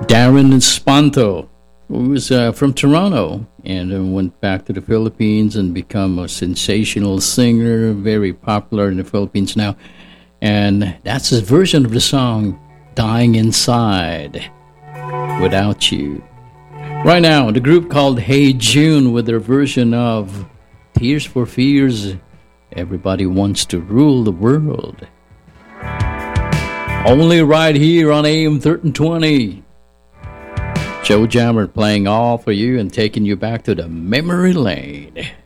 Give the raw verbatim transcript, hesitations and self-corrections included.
Darren Espanto, who was uh, from Toronto and uh, went back to the Philippines and become a sensational singer, very popular in the Philippines now. And that's his version of the song Dying Inside, Without You. Right now, the group called Hey June with their version of Tears for Fears, Everybody Wants to Rule the World. Only right here on A M thirteen twenty. Joe Jammer playing all for you and taking you back to the memory lane.